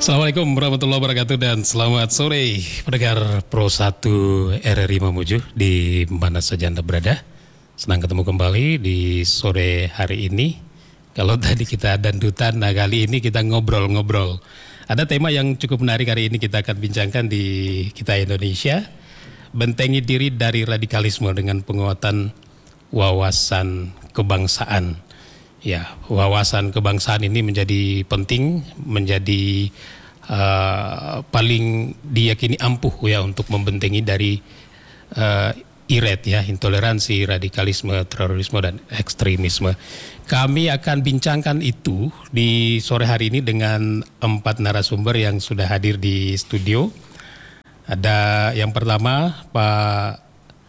Assalamualaikum warahmatullahi wabarakatuh dan selamat sore pendengar Pro 1 RRI Mamuju di mana saja Anda berada. Senang ketemu kembali di sore hari ini. Kalau tadi kita dandutan, nah kali ini kita ngobrol-ngobrol. Ada tema yang cukup menarik hari ini kita akan bincangkan di Kita Indonesia. Bentengi diri dari radikalisme dengan penguatan wawasan kebangsaan. Ya, wawasan kebangsaan ini menjadi penting, menjadi paling diyakini ampuh ya untuk membentengi dari IRED ya, intoleransi, radikalisme, terorisme dan ekstremisme. Kami akan bincangkan itu di sore hari ini dengan 4 narasumber yang sudah hadir di studio. Ada yang pertama Pak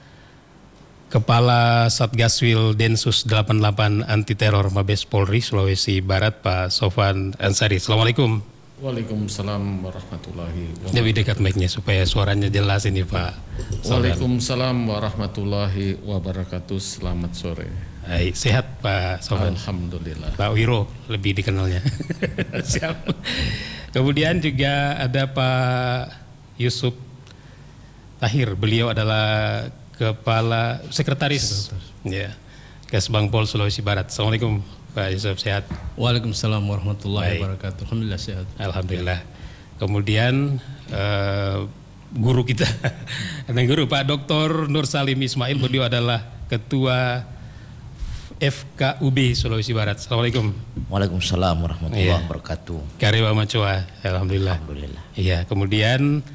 Kepala Satgaswil Densus 88 Anti Teror Mabes Polri Sulawesi Barat, Pak Sofwan Ansari. Assalamualaikum. Waalaikumsalam warahmatullahi wabarakatuh. Lebih dekat mic-nya supaya suaranya jelas ini Pak Sofwan. Waalaikumsalam warahmatullahi wabarakatuh. Selamat sore. Hai, sehat Pak Sofwan? Alhamdulillah. Pak Wiro lebih dikenalnya. Siap. Kemudian juga ada Pak Yusuf Tahir. Beliau adalah Kepala Sekretaris ya, Kesbangpol Sulawesi Barat. Assalamualaikum Pak Yusuf, sehat? Waalaikumsalam warahmatullahi wabarakatuh. Alhamdulillah sehat. Alhamdulillah. Kemudian guru kita, ada guru Pak Dr. Nur Salim Ismail. Beliau adalah Ketua FKUB Sulawesi Barat. Assalamualaikum. Waalaikumsalam warahmatullahi wabarakatuh. Karewa Macoa. Alhamdulillah. Alhamdulillah. Iya. Kemudian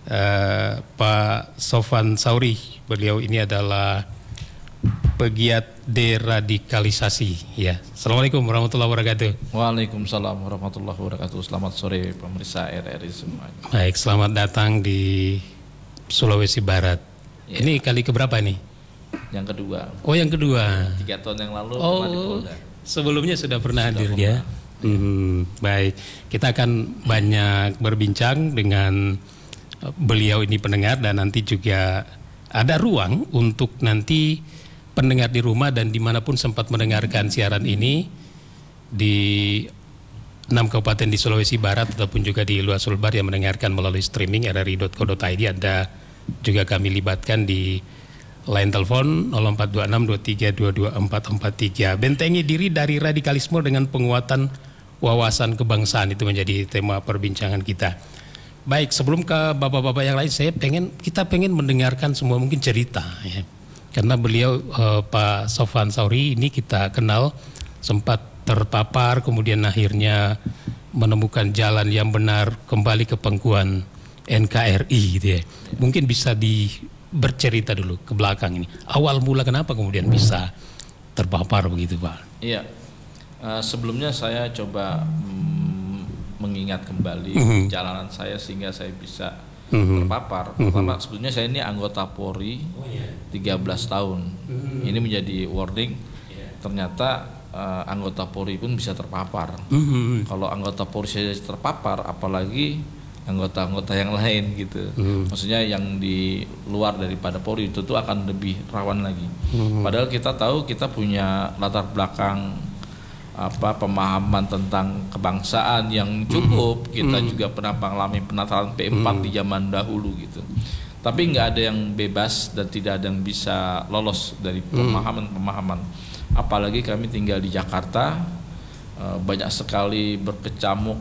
Pak Sofwan Sauri. Beliau ini adalah pegiat deradikalisasi ya. Assalamualaikum warahmatullahi wabarakatuh. Waalaikumsalam warahmatullahi wabarakatuh. Selamat sore pemirsa RRI semuanya. Baik, selamat datang di Sulawesi Barat ya. Ini kali keberapa nih? Yang kedua. Oh, yang kedua. 3 tahun yang lalu Oh, di Polda. sebelumnya sudah pernah hadir ya. Baik, kita akan banyak berbincang dengan beliau ini pendengar, dan nanti juga ada ruang untuk nanti pendengar di rumah dan dimanapun sempat mendengarkan siaran ini di 6 kabupaten di Sulawesi Barat ataupun juga di luar Sulbar yang mendengarkan melalui streaming rri.co.id. Ada juga kami libatkan di line telepon 042623224443. Bentengi diri dari radikalisme dengan penguatan wawasan kebangsaan, itu menjadi tema perbincangan kita. Baik, sebelum ke bapak-bapak yang lain, kita pengen mendengarkan semua mungkin cerita ya. Karena beliau Pak Sofwan Sauri ini kita kenal sempat terpapar, kemudian akhirnya menemukan jalan yang benar kembali ke pangkuan NKRI gitu ya. Mungkin bisa bercerita dulu ke belakang ini. Awal mula kenapa kemudian bisa terpapar begitu Pak? Iya. Sebelumnya saya coba mengingat kembali perjalanan saya sehingga saya bisa terpapar. Pertama, sebetulnya saya ini anggota Polri 13 tahun. Ini menjadi warning. Ternyata anggota Polri pun bisa terpapar. Kalau anggota Polri saja terpapar, apalagi anggota-anggota yang lain gitu. Maksudnya yang di luar daripada Polri itu tuh akan lebih rawan lagi. Padahal kita tahu kita punya latar belakang pemahaman tentang kebangsaan yang cukup. Kita juga pernah mengalami penataran P4 di zaman dahulu gitu. Tapi nggak ada yang bebas dan tidak ada yang bisa lolos dari pemahaman-pemahaman. Apalagi kami tinggal di Jakarta, banyak sekali berkecamuk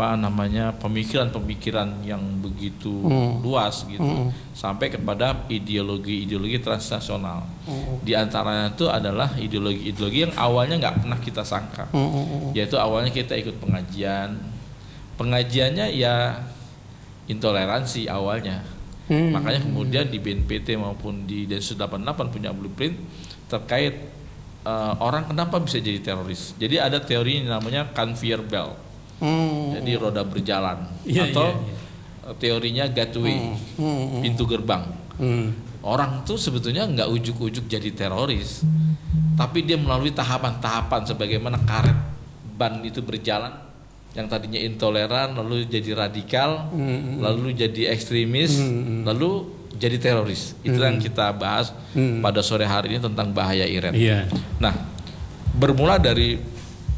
pemikiran-pemikiran yang begitu luas gitu, sampai kepada ideologi-ideologi transnasional. Di antaranya itu adalah ideologi-ideologi yang awalnya nggak pernah kita sangka, yaitu awalnya kita ikut pengajiannya ya intoleransi awalnya. Makanya kemudian di BNPT maupun di Densus 88 punya blueprint terkait orang kenapa bisa jadi teroris. Jadi ada teori yang namanya conveyor belt, jadi roda berjalan, atau teorinya gateway, pintu gerbang. Orang tuh sebetulnya nggak ujuk-ujuk jadi teroris, tapi dia melalui tahapan-tahapan sebagaimana karet ban itu berjalan, yang tadinya intoleran lalu jadi radikal, lalu jadi ekstremis, lalu jadi teroris. Itulah yang kita bahas pada sore hari ini tentang bahaya IRED. Nah, bermula dari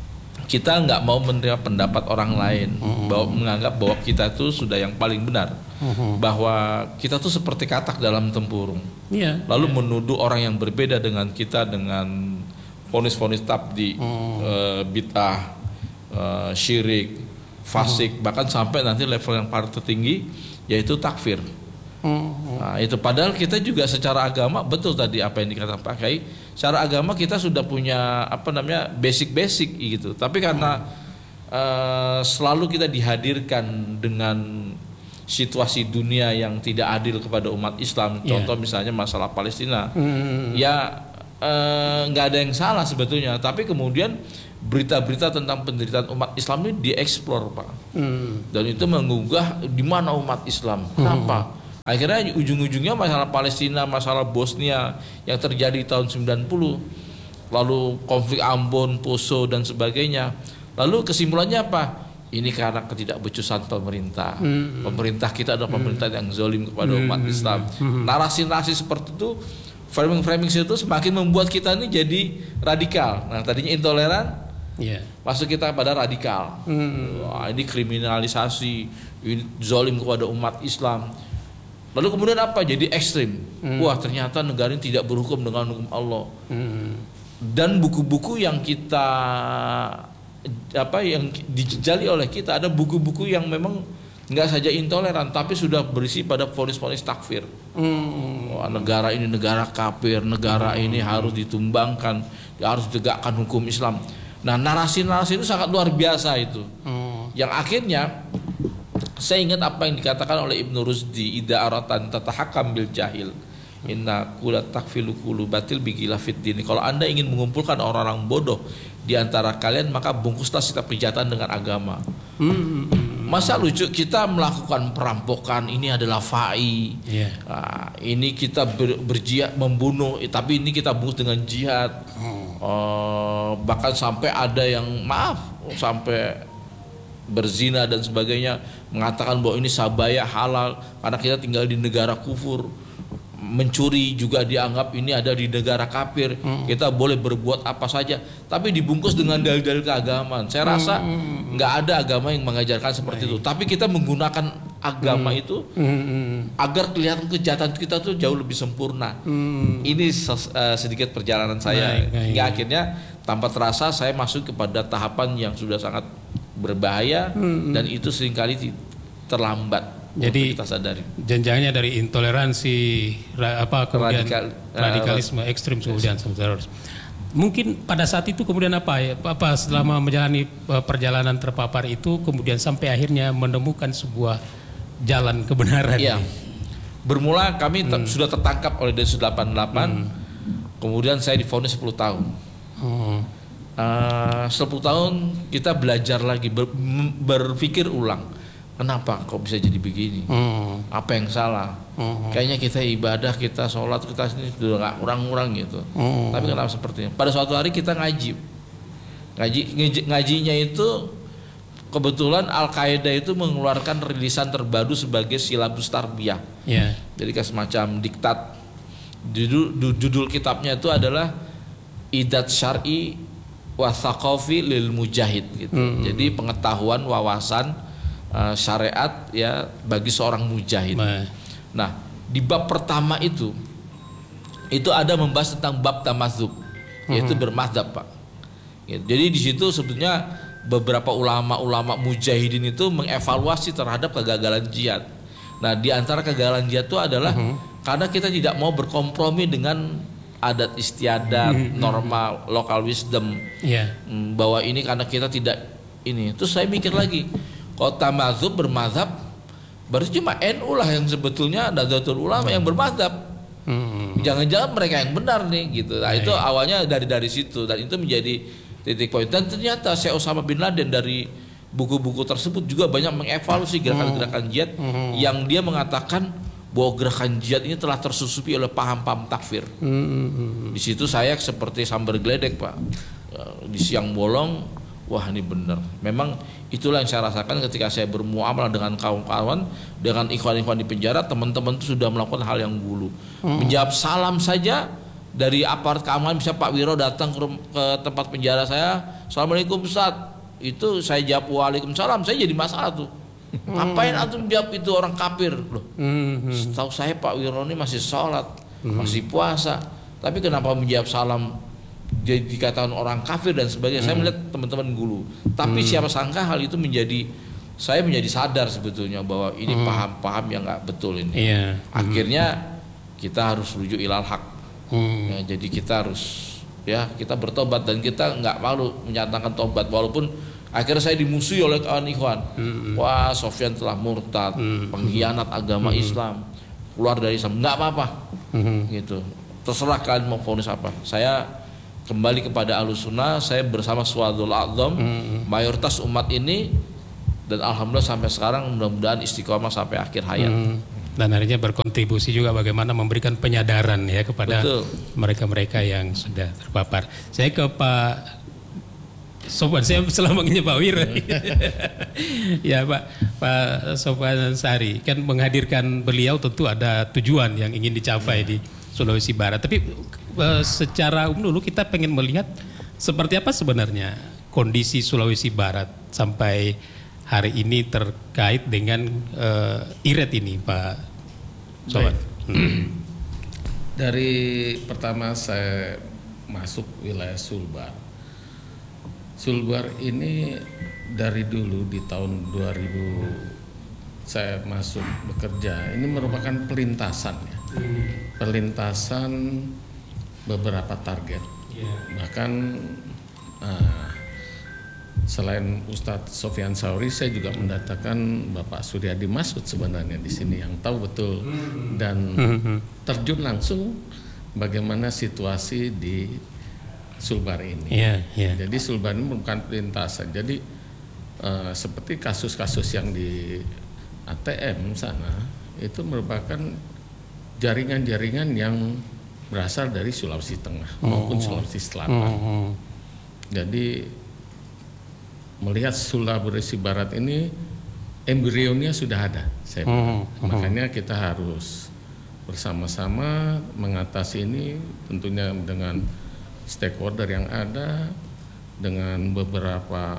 kita nggak mau menerima pendapat orang lain, bahwa menganggap bahwa kita itu sudah yang paling benar, bahwa kita tuh seperti katak dalam tempurung, lalu menuduh orang yang berbeda dengan kita dengan vonis-vonis tabdi, bid'ah, syirik, fasik, bahkan sampai nanti level yang paling tertinggi yaitu takfir. Nah, itu padahal kita juga secara agama, betul tadi apa yang dikatakan Pak Kiai, secara agama kita sudah punya basic gitu. Tapi karena selalu kita dihadirkan dengan situasi dunia yang tidak adil kepada umat Islam, contoh misalnya masalah Palestina, ya nggak ada yang salah sebetulnya, tapi kemudian berita-berita tentang penderitaan umat Islam ini dieksplor, Pak, dan itu menggugah di mana umat Islam, kenapa? Akhirnya ujung-ujungnya masalah Palestina, masalah Bosnia yang terjadi tahun 90, lalu konflik Ambon, Poso dan sebagainya. Lalu kesimpulannya apa? Ini karena ketidakbecusan pemerintah. Pemerintah kita adalah pemerintah yang zalim kepada umat Islam. Narasi-narasi seperti itu, framing-framing itu semakin membuat kita ini jadi radikal. Nah, tadinya intoleran, masuk kita pada radikal. Wah, ini kriminalisasi, ini zalim kepada umat Islam. Lalu kemudian apa? Jadi ekstrim. Wah, ternyata negara ini tidak berhukum dengan hukum Allah. Dan buku-buku yang kita yang dijejali oleh kita, ada buku-buku yang memang nggak saja intoleran, tapi sudah berisi pada vonis-vonis takfir. Wah, negara ini negara kafir, negara ini harus ditumbangkan, harus ditegakkan hukum Islam. Nah, narasi-narasi itu sangat luar biasa itu. Yang akhirnya saya ingat apa yang dikatakan oleh Ibnu Rusdi, idza aratan tatahakam bil jahil inna kula takfilu kulu batil bigila fiddin. Kalau Anda ingin mengumpulkan orang-orang bodoh di antara kalian, maka bungkuslah setiap kejahatan dengan agama. Masa lucu kita melakukan perampokan, ini adalah fa'i, ini kita berjihad membunuh, tapi ini kita bungkus dengan jihad. Bahkan sampai ada yang sampai berzina dan sebagainya, mengatakan bahwa ini sabaya halal karena kita tinggal di negara kufur. Mencuri juga dianggap ini ada di negara kafir, kita boleh berbuat apa saja, tapi dibungkus dengan dalil-dalil keagamaan. Saya rasa nggak ada agama yang mengajarkan seperti itu, tapi kita menggunakan agama itu agar kelihatan kejahatan kita tuh jauh lebih sempurna. Ini sedikit perjalanan saya hingga akhirnya tanpa terasa saya masuk kepada tahapan yang sudah sangat berbahaya, dan itu seringkali terlambat. Jadi kita sadari jenjangnya dari intoleransi kemudian radikalisme ekstrim kemudian teroris. Mungkin pada saat itu kemudian apa selama menjalani perjalanan terpapar itu kemudian sampai akhirnya menemukan sebuah jalan kebenaran. Iya. Bermula kami sudah tertangkap oleh Densus 88. Kemudian saya divonis 10 tahun. 10 tahun kita belajar lagi, berpikir ulang. Kenapa kok bisa jadi begini? Apa yang salah? Kayaknya kita ibadah, kita sholat, kita sini sudah nggak kurang-kurang gitu. Tapi kenapa seperti ini? Pada suatu hari kita ngajinya itu kebetulan Al-Qaeda itu mengeluarkan rilisan terbaru sebagai silabus tarbiyah. Jadi kayak semacam diktat. Judul kitabnya itu adalah Idat Syar'i wa Thaqafi lil Mujahid gitu. Jadi pengetahuan, wawasan syariat ya bagi seorang mujahid. Nah, di bab pertama itu ada membahas tentang bab tamadzub, yaitu bermadzhab, Pak. Jadi di situ sebetulnya beberapa ulama-ulama mujahidin itu mengevaluasi terhadap kegagalan jihad. Nah, di antara kegagalan jihad itu adalah karena kita tidak mau berkompromi dengan adat istiadat, norma local wisdom, bahwa ini karena kita tidak ini. Terus saya mikir lagi, kalau tamadzub bermadzhab berarti cuma NU lah yang sebetulnya Nahdlatul Ulama yang bermadzhab. Jangan-jangan mereka yang benar nih gitu. Nah, itu awalnya dari situ, dan itu menjadi titik poin. Dan ternyata Syekh Osama bin Laden dari buku-buku tersebut juga banyak mengevaluasi gerakan-gerakan jihad yang dia mengatakan bahwa gerakan jihad ini telah tersusupi oleh paham-paham takfir. Di situ saya seperti sambar geledek, Pak. Di siang bolong, wah ini benar. Memang itulah yang saya rasakan ketika saya bermuamalah dengan kawan-kawan, dengan ikhwan-ikhwan di penjara. Teman-teman itu sudah melakukan hal yang gulu. Menjawab salam saja dari aparat keamanan, bisa Pak Wiro datang ke tempat penjara saya, Assalamualaikum Ustaz, itu saya jawab waalaikumsalam, saya jadi masalah tuh. Ngapain antum jawab itu orang kafir loh? Setahu saya Pak Wironi masih sholat, masih puasa, tapi kenapa menjawab salam jadi dikatakan orang kafir dan sebagainya? Saya melihat teman-teman gulu. Tapi siapa sangka hal itu saya menjadi sadar sebetulnya bahwa ini paham-paham yang nggak betul ini. Akhirnya kita harus rujuk ilal haq. Ya, jadi kita harus kita bertobat dan kita nggak malu menyatakan tobat walaupun akhirnya saya dimusuhi oleh kawan ikhwan. Wah, Sofyan telah murtad, pengkhianat agama Islam, keluar dari Islam. Nggak apa-apa, gitu. Terserah kalian mau vonis apa. Saya kembali kepada Ahlussunnah. Saya bersama Suwadul A'zam, mayoritas umat ini, dan alhamdulillah sampai sekarang mudah-mudahan istiqomah sampai akhir hayat. Dan akhirnya berkontribusi juga bagaimana memberikan penyadaran ya kepada mereka-mereka yang sudah terpapar. Saya ke Pak Sofwan, saya selama ini Pak Wir. Ya Pak Sofwan Sari, kan menghadirkan beliau tentu ada tujuan yang ingin dicapai di Sulawesi Barat. Tapi secara umum dulu kita pengen melihat seperti apa sebenarnya kondisi Sulawesi Barat sampai hari ini terkait dengan IRET ini, Pak Sofwan. Dari pertama saya masuk wilayah Sulbar. Sulbar ini dari dulu di tahun 2000 saya masuk bekerja. Ini merupakan pelintasan ya. Pelintasan beberapa target. Bahkan selain Ustadz Sofyan Sauri, saya juga mendatangkan Bapak Suryadi Masud sebenarnya di sini yang tahu betul dan terjun langsung bagaimana situasi di Sulbar ini. Jadi Sulbar ini merupakan lintasan. Jadi seperti kasus-kasus yang di ATM sana itu merupakan jaringan-jaringan yang berasal dari Sulawesi Tengah maupun Sulawesi Selatan. Jadi melihat Sulawesi Barat ini embrionya sudah ada, makanya kita harus bersama-sama mengatasi ini, tentunya dengan stakeholder yang ada, dengan beberapa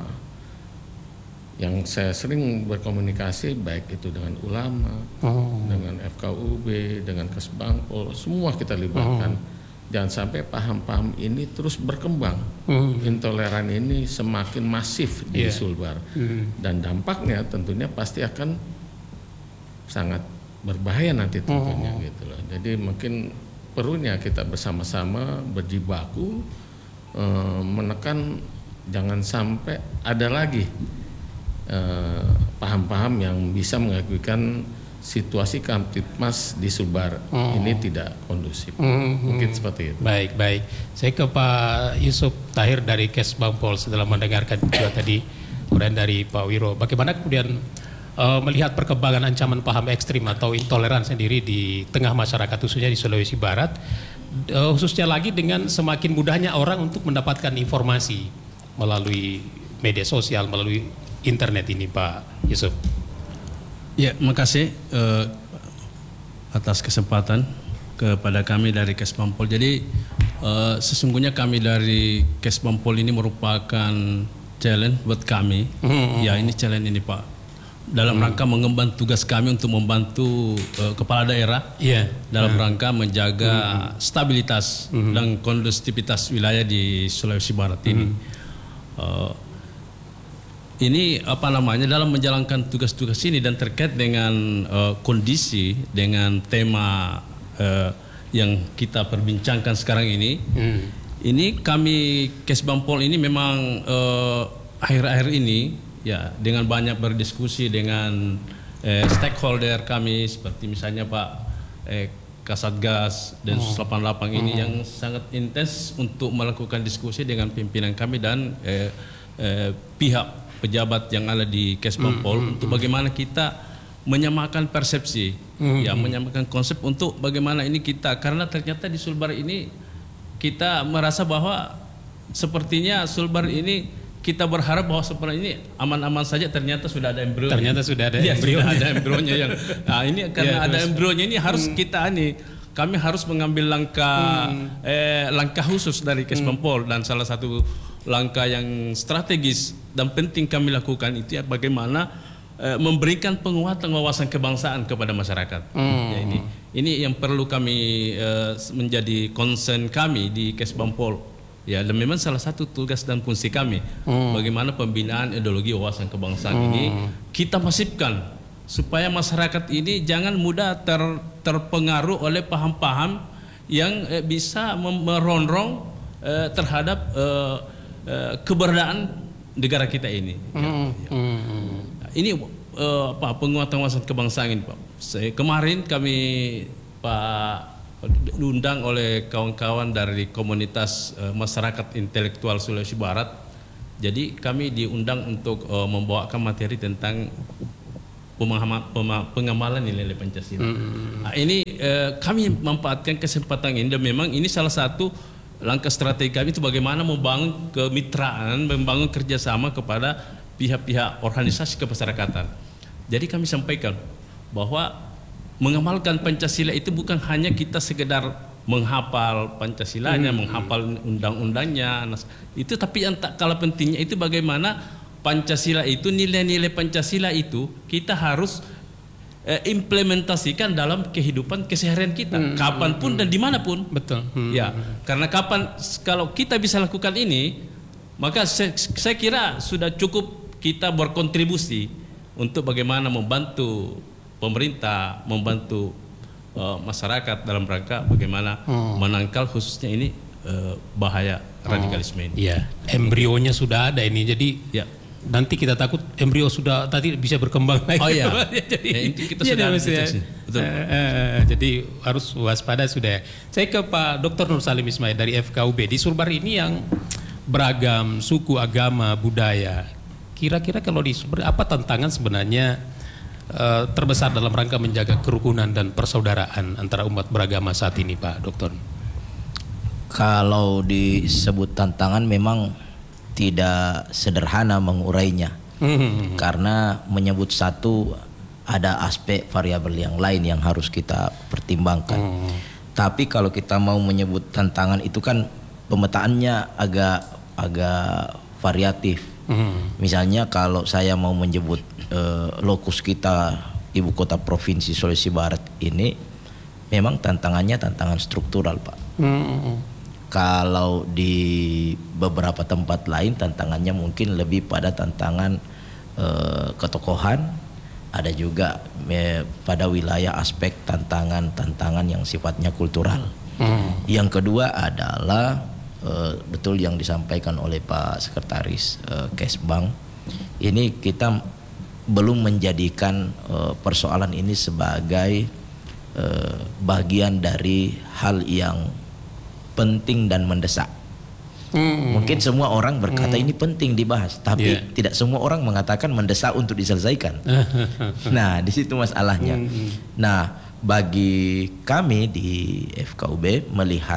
yang saya sering berkomunikasi, baik itu dengan ulama, dengan FKUB, dengan Kesbangpol, semua kita libatkan. Jangan sampai paham-paham ini terus berkembang, intoleran ini semakin masif di Sulbar, dan dampaknya tentunya pasti akan sangat berbahaya nanti tentunya gitu loh. Jadi mungkin perlunya kita bersama-sama berjibaku menekan jangan sampai ada lagi paham-paham yang bisa mengakibatkan situasi Kamtipmas di Sulbar ini tidak kondusif. Mungkin seperti itu. Baik. Saya ke Pak Yusuf Tahir dari Kesbangpol setelah mendengarkan juga tadi kemudian dari Pak Wiro. Bagaimana kemudian melihat perkembangan ancaman paham ekstrim atau intoleran sendiri di tengah masyarakat khususnya di Sulawesi Barat, khususnya lagi dengan semakin mudahnya orang untuk mendapatkan informasi melalui media sosial, melalui internet ini, Pak Yusuf. Ya, makasih atas kesempatan kepada kami dari Kesbangpol. Jadi sesungguhnya kami dari Kesbangpol ini merupakan challenge buat kami. Ya, ini challenge ini Pak. Dalam rangka mengemban tugas kami untuk membantu kepala daerah dalam rangka menjaga stabilitas dan kondusivitas wilayah di Sulawesi Barat ini. Ini dalam menjalankan tugas-tugas ini dan terkait dengan kondisi dengan tema yang kita perbincangkan sekarang ini. Ini kami Kesbangpol ini memang akhir-akhir ini ya dengan banyak berdiskusi dengan stakeholder kami seperti misalnya Pak Kasatgas dan 88 ini yang sangat intens untuk melakukan diskusi dengan pimpinan kami dan pihak pejabat yang ada di Kesbangpol untuk bagaimana kita menyamakan persepsi, ya menyamakan konsep untuk bagaimana ini kita, karena ternyata di Sulbar ini kita merasa bahwa sepertinya Sulbar ini kita berharap bahwa seperti ini aman-aman saja, ternyata sudah ada embrio. Ternyata sudah ada embrionya. Sudah ada embrionya yang ini karena ada embrionya ini harus kita kami harus mengambil langkah khusus dari Kesbangpol dan salah satu langkah yang strategis dan penting kami lakukan itu ya bagaimana memberikan penguatan wawasan kebangsaan kepada masyarakat. Ya, ini yang perlu kami menjadi concern kami di Kesbangpol. Ya, dan memang salah satu tugas dan fungsi kami bagaimana pembinaan ideologi wawasan kebangsaan ini kita masifkan supaya masyarakat ini jangan mudah terpengaruh oleh paham-paham yang bisa merongrong terhadap keberadaan negara kita ini. Ini penguatan wawasan kebangsaan ini, Pak. Kemarin kami Pak diundang oleh kawan-kawan dari komunitas masyarakat intelektual Sulawesi Barat. Jadi kami diundang untuk membawakan materi tentang pengamalan nilai-nilai Pancasila. Nah, ini kami memanfaatkan kesempatan ini dan memang ini salah satu langkah strategi kami itu bagaimana membangun kemitraan, membangun kerjasama kepada pihak-pihak organisasi kemasyarakatan. Jadi kami sampaikan bahwa mengamalkan Pancasila itu bukan hanya kita sekedar menghafal Pancasilanya, menghafal undang-undangnya, itu tapi yang tak kalah pentingnya itu bagaimana Pancasila itu, nilai-nilai Pancasila itu kita harus implementasikan dalam kehidupan keseharian kita, kapanpun dan dimanapun. Betul. Ya, karena kalau kita bisa lakukan ini, maka saya kira sudah cukup kita berkontribusi untuk bagaimana membantu pemerintah, membantu masyarakat dalam rangka bagaimana menangkal khususnya ini bahaya radikalisme ini. Iya, embrionya sudah ada ini, jadi ya. Nanti kita takut embrio sudah tadi bisa berkembang lagi. Oh iya. Jadi ya, itu kita sudah deteksi. Betul. Jadi harus waspada sudah. Saya ke Pak Dr. Nur Salim Ismail dari FKUB. Di Sulbar ini yang beragam suku, agama, budaya. Kira-kira kalau di Sulbar apa tantangan sebenarnya terbesar dalam rangka menjaga kerukunan dan persaudaraan antara umat beragama saat ini, Pak Dokter? Kalau disebut tantangan memang tidak sederhana mengurainya, karena menyebut satu ada aspek variabel yang lain yang harus kita pertimbangkan. Tapi kalau kita mau menyebut tantangan itu kan pemetaannya agak variatif. Misalnya kalau saya mau menyebut lokus kita ibu kota provinsi Sulawesi Barat ini, memang tantangannya tantangan struktural, Pak. Kalau di beberapa tempat lain tantangannya mungkin lebih pada tantangan ketokohan, ada juga pada wilayah aspek tantangan yang sifatnya kultural. Yang kedua adalah betul yang disampaikan oleh Pak Sekretaris Kesbang, ini kita belum menjadikan persoalan ini sebagai bagian dari hal yang penting dan mendesak. Mungkin semua orang berkata ini penting dibahas, tapi tidak semua orang mengatakan mendesak untuk diselesaikan. Nah, di situ masalahnya. Nah, bagi kami di FKUB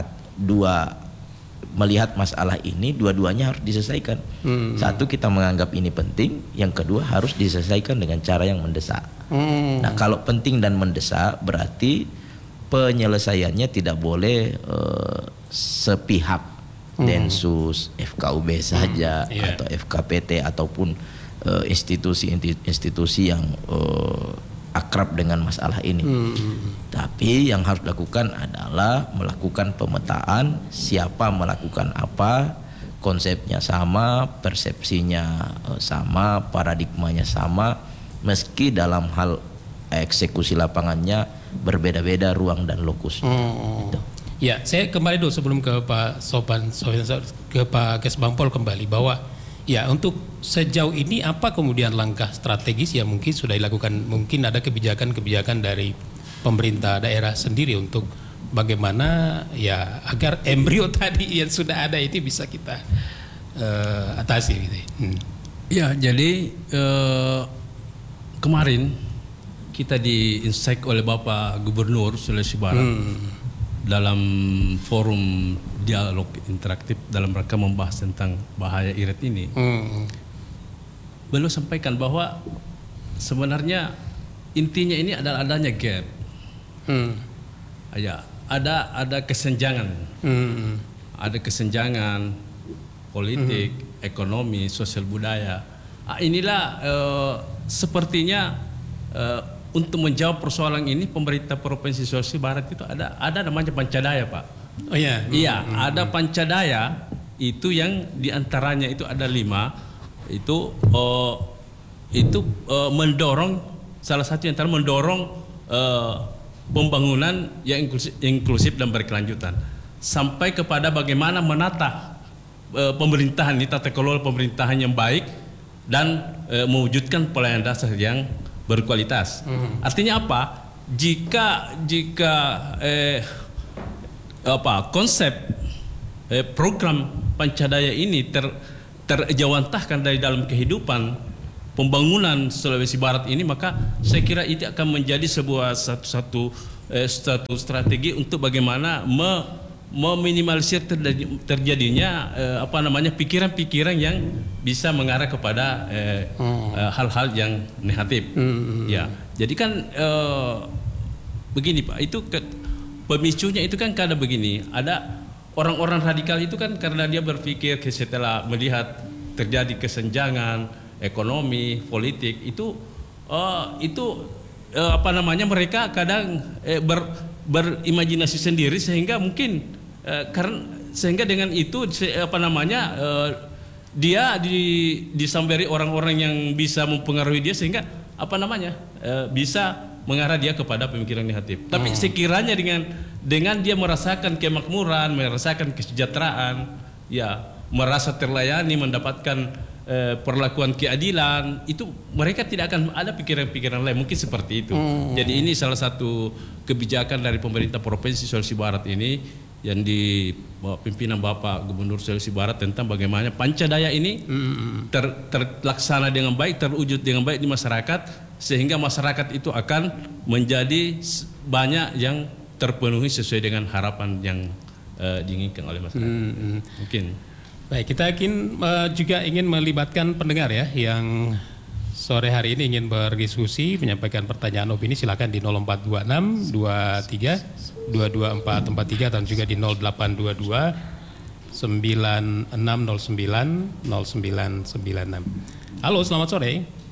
melihat masalah ini dua-duanya harus diselesaikan. Satu, kita menganggap ini penting, yang kedua harus diselesaikan dengan cara yang mendesak. Nah, kalau penting dan mendesak berarti penyelesaiannya tidak boleh sepihak, Densus, FKUB saja atau FKPT ataupun institusi-institusi yang akrab dengan masalah ini. Tapi yang harus dilakukan adalah melakukan pemetaan siapa melakukan apa, konsepnya sama, persepsinya sama, paradigmanya sama, meski dalam hal eksekusi lapangannya berbeda-beda ruang dan lokus. Gitu. Ya, saya kembali dulu sebelum ke Pak Sopan, ke Pak Kesbangpol kembali bahwa ya untuk sejauh ini apa kemudian langkah strategis yang mungkin sudah dilakukan, mungkin ada kebijakan-kebijakan dari pemerintah daerah sendiri untuk bagaimana ya agar embrio tadi yang sudah ada ini bisa kita atasi gitu. Ya, jadi kemarin kita di-insight oleh Bapak Gubernur Sulawesi Barat dalam forum dialog interaktif dalam rangka membahas tentang bahaya irit ini. Beliau sampaikan bahwa sebenarnya intinya ini adalah adanya gap. Ya, ada kesenjangan. Ada kesenjangan politik, ekonomi, sosial budaya. Inilah sepertinya untuk menjawab persoalan ini pemerintah Provinsi Sulawesi Barat itu ada namanya Pancadaya, Pak. Oh iya. Iya, ada Pancadaya itu yang diantaranya itu ada 5 itu mendorong, salah satu yang mendorong pembangunan yang inklusif dan berkelanjutan sampai kepada bagaimana menata pemerintahan ini, tata kelola pemerintahan yang baik dan mewujudkan pelayanan dasar yang berkualitas. Artinya apa? Jika konsep program Pancadaya ini terjawantahkan dari dalam kehidupan pembangunan Sulawesi Barat ini, maka saya kira itu akan menjadi sebuah satu strategi untuk bagaimana meminimalisir terjadinya pikiran-pikiran yang bisa mengarah kepada hal-hal yang negatif. Ya, jadi kan begini Pak, itu pemicunya itu kan karena begini, ada orang-orang radikal itu kan karena dia berpikir setelah melihat terjadi kesenjangan ekonomi, politik itu mereka kadang berimajinasi sendiri sehingga mungkin sehingga dengan itu dia disambari orang-orang yang bisa mempengaruhi dia sehingga bisa mengarah dia kepada pemikiran negatif. Tapi sekiranya dengan dia merasakan kemakmuran, merasakan kesejahteraan, ya merasa terlayani, mendapatkan perlakuan keadilan, itu mereka tidak akan ada pikiran-pikiran lain, mungkin seperti itu. Jadi ini salah satu kebijakan dari pemerintah Provinsi Sulawesi Barat ini yang di pimpinan Bapak Gubernur Sulawesi Barat tentang bagaimana Pancadaya ini terlaksana dengan baik, terwujud dengan baik di masyarakat, sehingga masyarakat itu akan menjadi banyak yang terpenuhi sesuai dengan harapan yang diinginkan oleh masyarakat. Mungkin. Baik, kita juga ingin melibatkan pendengar ya yang sore hari ini ingin berdiskusi, menyampaikan pertanyaan opini, silakan di 0426 23 22443 dan juga di 0822 9609 0996. Halo, selamat sore.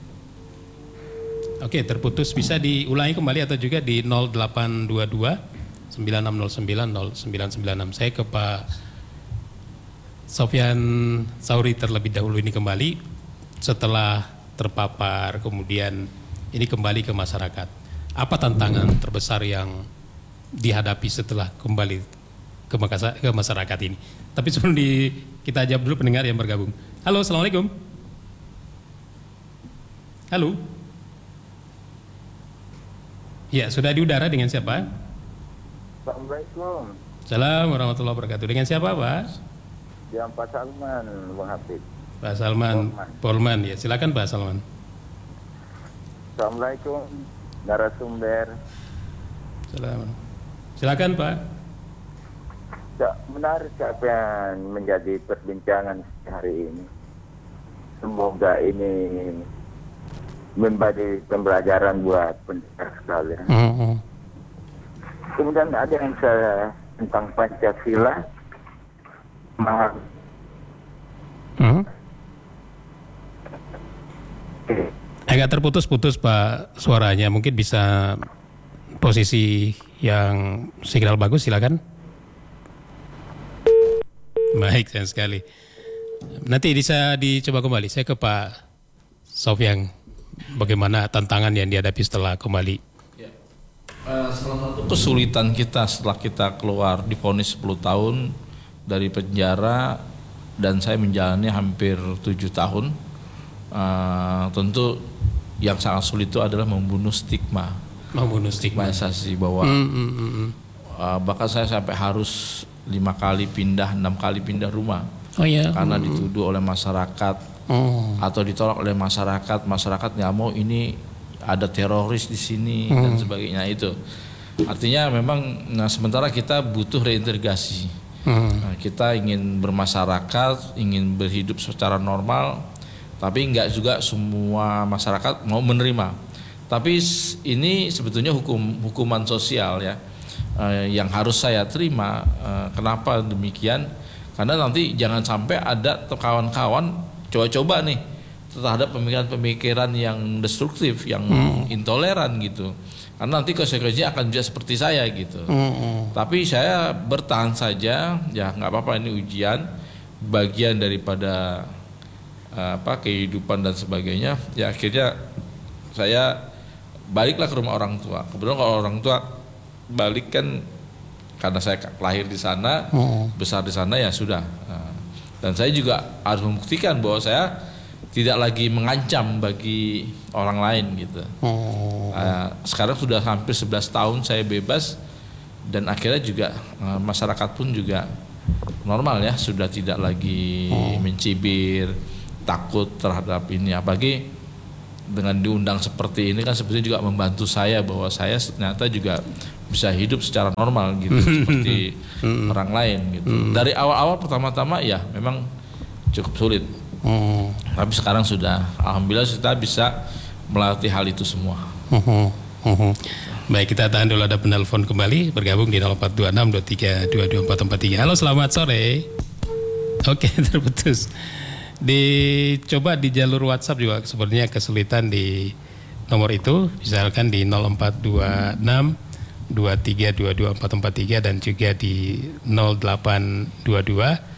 Oke, terputus, bisa diulangi kembali atau juga di 0822 9609 0996. Saya ke Pak Sofyan Sauri terlebih dahulu ini kembali setelah terpapar, kemudian ini kembali ke masyarakat. Apa tantangan terbesar yang dihadapi setelah kembali ke masyarakat ini? Tapi sebelum kita jawab dulu pendengar yang bergabung. Halo, assalamualaikum. Halo. Ya, sudah di udara, dengan siapa? Assalamualaikum. Assalamualaikum warahmatullahi wabarakatuh. Dengan siapa, Pak? Yang Pak Salman, Bang Hafid. Pak Salman, Polman, ya silakan Pak Salman. Assalamualaikum, narasumber. Silakan Pak. Menarik apa yang menjadi perbincangan hari ini. Semoga ini menjadi pembelajaran buat pendengar sekalian. Kemudian ada yang saya tentang Pancasila. Agak terputus-putus Pak suaranya, mungkin bisa posisi yang signal bagus, silakan. Baik, sayang sekali. Nanti bisa dicoba kembali. Saya ke Pak Sofyan, bagaimana tantangan yang dihadapi setelah kembali? Salah satu kesulitan kita setelah kita keluar divonis 10 tahun dari penjara dan saya menjalani hampir 7 tahun, tentu yang sangat sulit itu adalah membunuh stigmatisasi bahwa bahkan saya sampai harus 5 kali pindah, 6 kali pindah rumah karena dituduh oleh masyarakat atau ditolak oleh masyarakat nggak mau ini ada teroris di sini dan sebagainya. Itu artinya memang sementara kita butuh reintegrasi. Kita ingin bermasyarakat, ingin berhidup secara normal, tapi enggak juga semua masyarakat mau menerima. Tapi ini sebetulnya hukuman sosial ya, yang harus saya terima. Kenapa demikian? Karena nanti jangan sampai ada kawan-kawan coba-coba nih terhadap pemikiran-pemikiran yang destruktif, yang intoleran gitu. Karena nanti konsekuensinya akan juga seperti saya gitu. Tapi saya bertahan saja, ya nggak apa-apa, ini ujian, bagian daripada kehidupan dan sebagainya. Ya akhirnya saya baliklah ke rumah orang tua. Kebetulan kalau orang tua balik kan karena saya lahir di sana, besar di sana, ya sudah. Dan saya juga harus membuktikan bahwa saya tidak lagi mengancam bagi orang lain gitu. Sekarang sudah hampir 11 tahun saya bebas, dan akhirnya juga masyarakat pun juga normal ya, sudah tidak lagi mencibir, takut terhadap ini. Apalagi dengan diundang seperti ini kan sebetulnya juga membantu saya bahwa saya ternyata juga bisa hidup secara normal gitu seperti orang lain gitu. Dari awal-awal pertama-tama ya memang cukup sulit. Tapi sekarang sudah, alhamdulillah kita bisa melatih hal itu semua. Baik, kita tahan dulu, ada penelpon kembali bergabung di 0426232244. Halo, selamat sore. Oke, terputus. Dicoba di jalur WhatsApp juga sepertinya kesulitan di nomor itu, misalkan di 0426 232244 dan juga di 0822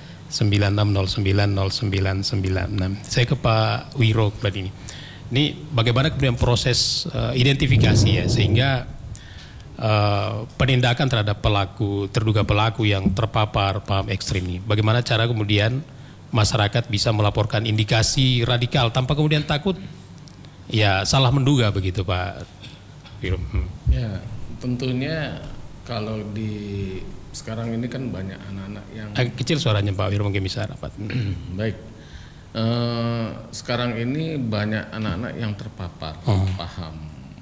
96090996. Saya ke Pak Wiro tadi ini. Ini bagaimana kemudian proses identifikasi ya, sehingga penindakan terhadap terduga pelaku yang terpapar paham ekstrim ini. Bagaimana cara kemudian masyarakat bisa melaporkan indikasi radikal tanpa kemudian takut ya salah menduga begitu Pak Wiro. Ya, tentunya kalau sekarang ini kan banyak anak-anak yang kecil suaranya Pak Wiro, mungkin bisa rapat. Baik, sekarang ini banyak anak-anak yang terpapar paham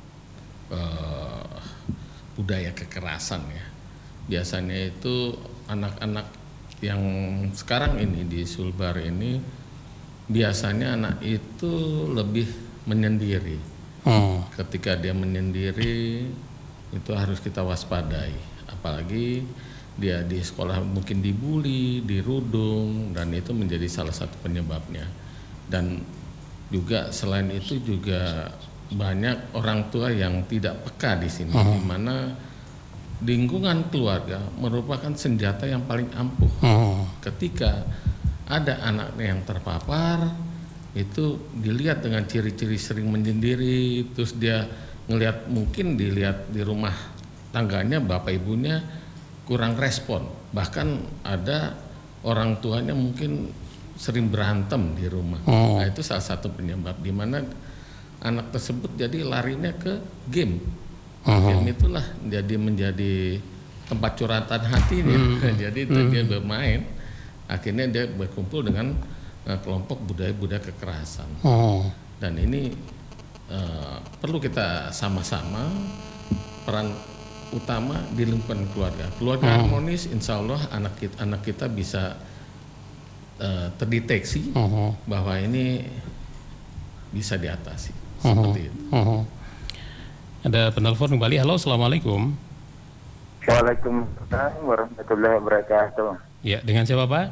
budaya kekerasan ya. Biasanya itu anak-anak yang sekarang ini di Sulbar ini biasanya anak itu lebih menyendiri. Ketika dia menyendiri itu harus kita waspadai, apalagi dia di sekolah mungkin dibully, dirudung, dan itu menjadi salah satu penyebabnya. Dan juga selain itu juga banyak orang tua yang tidak peka di sini, di mana lingkungan keluarga merupakan senjata yang paling ampuh. Ketika ada anaknya yang terpapar, itu dilihat dengan ciri-ciri sering menyendiri, terus dia mungkin dilihat di rumah tangganya bapak ibunya kurang respon, bahkan ada orang tuanya mungkin sering berantem di rumah. Nah, itu salah satu penyebab di mana anak tersebut jadi larinya ke game. Game itulah jadi menjadi tempat curhatan hatinya. Jadi dia bermain, akhirnya dia berkumpul dengan kelompok budaya-budaya kekerasan. Dan ini perlu kita sama-sama peran utama di lingkungan keluarga. Keluarga harmonis, insya Allah anak kita bisa terdeteksi bahwa ini bisa diatasi. Seperti itu. Ada penelpon kembali. Halo, assalamualaikum. Waalaikumsalam warahmatullahi wabarakatuh. Ya, dengan siapa Pak?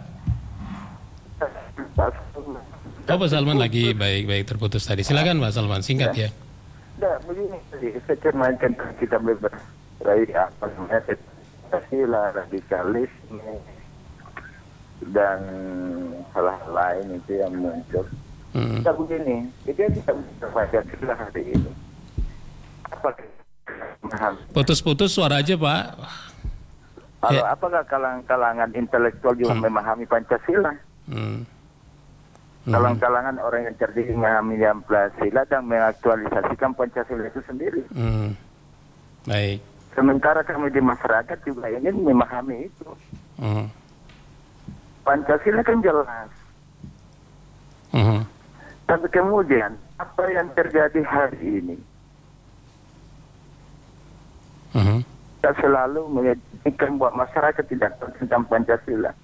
Oh, Pak Salman lagi, baik terputus tadi. Silakan Pak Salman, singkat ya. Nah, begini tadi saya cermatkan kita beberapa apa namanya Pancasila, radikalisme dan hal-hal lain itu yang muncul. Kita begini, kita tidak bisa Pancasila hari ini. Putus-putus suara aja Pak. Kalau apakah kalangan intelektual juga memahami Pancasila? Kalangan orang yang cerdik memahami Pancasila dan mengaktualisasikan Pancasila itu sendiri. Baik. Sementara kami di masyarakat juga ingin memahami itu. Pancasila kan jelas. Tapi kemudian apa yang terjadi hari ini? Kita selalu menginginkan buat masyarakat tidak tahu tentang Pancasila.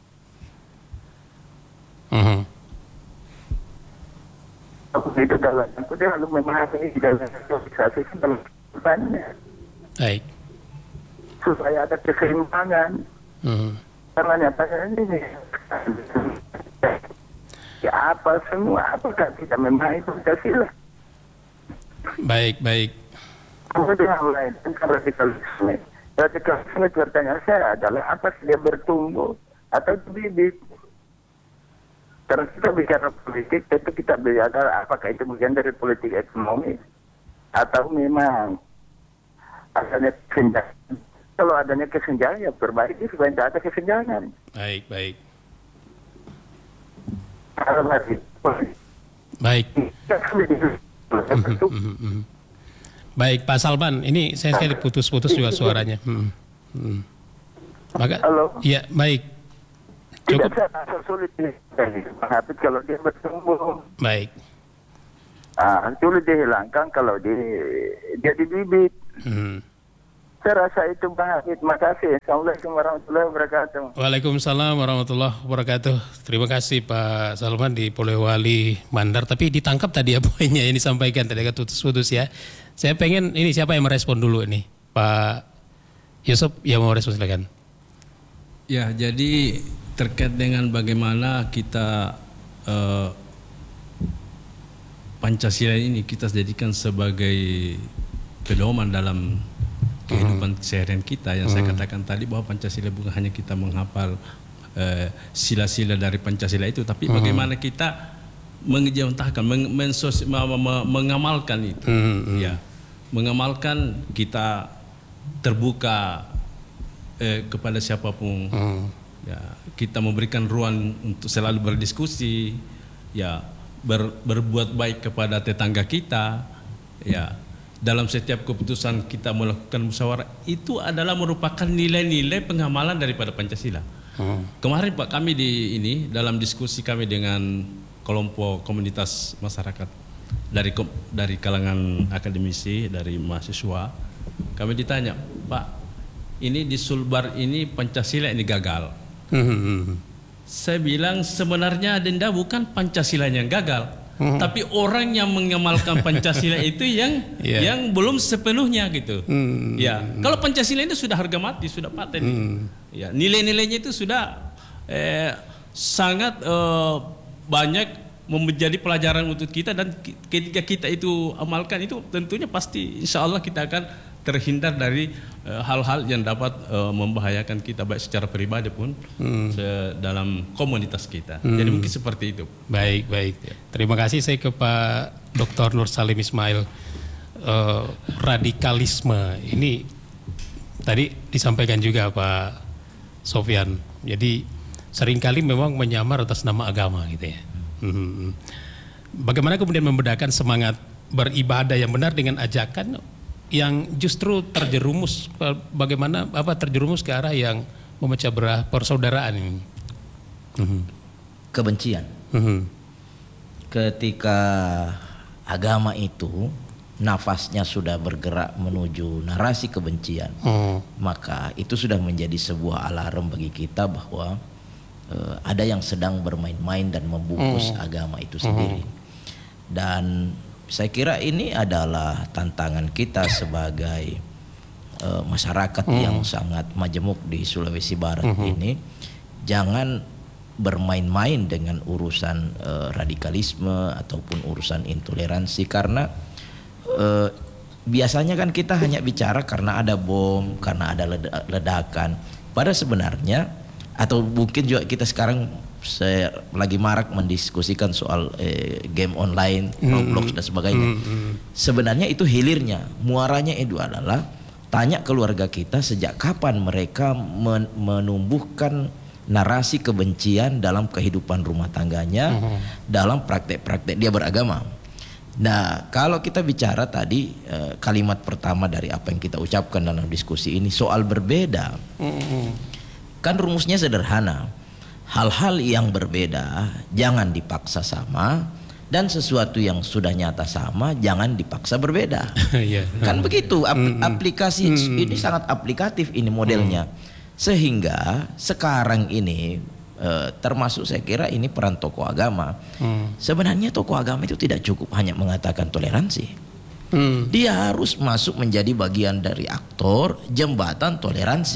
Itu dalam dia lalu memahami dalam sosialisasi dalam banyak. Baik. Supaya ada keseimbangan. Karena nyatanya ini Ya apa semua, apakah kita memahami Pancasila? Baik. Kemudian yang lain tentang radikalisme. Radikalisme pertanyaan saya adalah apa dia bertumbuh atau bibit? Karena kita bicara politik, tentu kita bicara apakah itu bagian dari politik ekonomi atau memang adanya kesenjangan. Kalau adanya kesenjangan, ya perbaiki supaya tidak ada kesenjangan. Baik. Baik, Pak Salman, ini saya diputus-putus juga suaranya. Maka, halo. Ya, baik. Cukup. Tidak saya sulit menghapus kalau dia bertumbuh. Baik. Sulit dihilangkan kalau dia jadi bibit. Saya rasa itu Bang Habib. Terima kasih. Assalamualaikum warahmatullahi wabarakatuh. Waalaikumsalam warahmatullahi wabarakatuh. Terima kasih Pak Salman di Polewali Mandar. Tapi ditangkap tadi ya poinnya yang disampaikan tadi agak putus-putus ya. Saya pengen ini siapa yang merespon dulu ini? Pak Yusuf yang mau respon silakan. Ya, jadi terkait dengan bagaimana kita Pancasila ini kita jadikan sebagai pedoman dalam kehidupan keseharian kita, yang saya katakan tadi bahwa Pancasila bukan hanya kita menghafal sila-sila dari Pancasila itu, tapi bagaimana kita mengejawantakan, mengamalkan itu. Ya, mengamalkan, kita terbuka kepada siapapun. Ya, kita memberikan ruang untuk selalu berdiskusi, ya, berbuat baik kepada tetangga kita, ya. Dalam setiap keputusan kita melakukan musyawarah, itu adalah merupakan nilai-nilai pengamalan daripada Pancasila. Kemarin Pak, kami dalam diskusi kami dengan kelompok komunitas masyarakat dari kalangan akademisi, dari mahasiswa, kami ditanya, Pak, ini di Sulbar ini Pancasila ini gagal. Saya bilang sebenarnya Denda bukan Pancasilanya yang gagal, tapi orang yang mengamalkan Pancasila itu yang belum sepenuhnya gitu. Ya, kalau Pancasila itu sudah harga mati, sudah paten. Ya, nilai-nilainya itu sudah sangat banyak menjadi pelajaran untuk kita, dan ketika kita itu amalkan itu tentunya pasti insya Allah kita akan terhindar dari hal-hal yang dapat membahayakan kita baik secara pribadi pun dalam komunitas kita. Jadi mungkin seperti itu. Baik. Terima kasih. Saya ke Pak Dr. Nur Salim Ismail. Radikalisme ini tadi disampaikan juga Pak Sofyan. Jadi seringkali memang menyamar atas nama agama gitu ya. Bagaimana kemudian membedakan semangat beribadah yang benar dengan ajakan yang justru terjerumus terjerumus ke arah yang memecah belah persaudaraan ini? Kebencian. Ketika agama itu nafasnya sudah bergerak menuju narasi kebencian, maka itu sudah menjadi sebuah alarm bagi kita bahwa ada yang sedang bermain-main dan membungkus agama itu sendiri. Dan saya kira ini adalah tantangan kita sebagai masyarakat yang sangat majemuk di Sulawesi Barat ini. Jangan bermain-main dengan urusan radikalisme ataupun urusan intoleransi, karena biasanya kan kita hanya bicara karena ada bom, karena ada ledakan. Pada sebenarnya, atau mungkin juga kita sekarang saya lagi marak mendiskusikan soal game online, Roblox dan sebagainya. Sebenarnya itu hilirnya, muaranya itu adalah tanya keluarga kita sejak kapan mereka menumbuhkan narasi kebencian dalam kehidupan rumah tangganya, dalam praktek-praktek dia beragama. Nah, kalau kita bicara tadi kalimat pertama dari apa yang kita ucapkan dalam diskusi ini soal berbeda, kan rumusnya sederhana. Hal-hal yang berbeda jangan dipaksa sama, dan sesuatu yang sudah nyata sama jangan dipaksa berbeda. Kan begitu aplikasi ini sangat aplikatif ini modelnya. Sehingga sekarang ini termasuk saya kira ini peran tokoh agama. Sebenarnya tokoh agama itu tidak cukup hanya mengatakan toleransi. Dia harus masuk menjadi bagian dari aktor jembatan toleransi.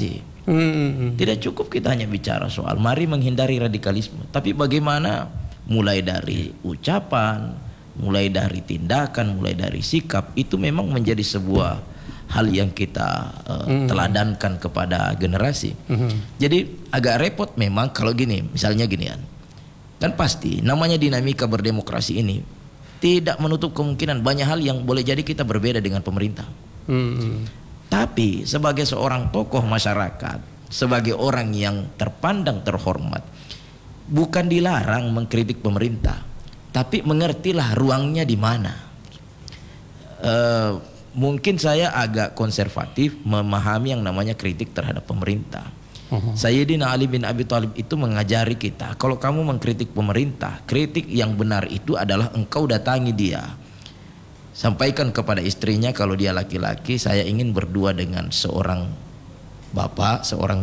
Tidak cukup kita hanya bicara soal mari menghindari radikalisme, tapi bagaimana mulai dari ucapan, mulai dari tindakan, mulai dari sikap, itu memang menjadi sebuah hal yang kita teladankan kepada generasi. Jadi agak repot memang kalau gini, misalnya ginian. Kan pasti namanya dinamika berdemokrasi ini tidak menutup kemungkinan banyak hal yang boleh jadi kita berbeda dengan pemerintah. Tapi sebagai seorang tokoh masyarakat, sebagai orang yang terpandang terhormat, bukan dilarang mengkritik pemerintah, tapi mengertilah ruangnya di mana. Mungkin saya agak konservatif memahami yang namanya kritik terhadap pemerintah. Sayyidina Ali bin Abi Thalib itu mengajari kita, kalau kamu mengkritik pemerintah, kritik yang benar itu adalah engkau datangi dia, sampaikan kepada istrinya kalau dia laki-laki, saya ingin berdua dengan seorang bapak, seorang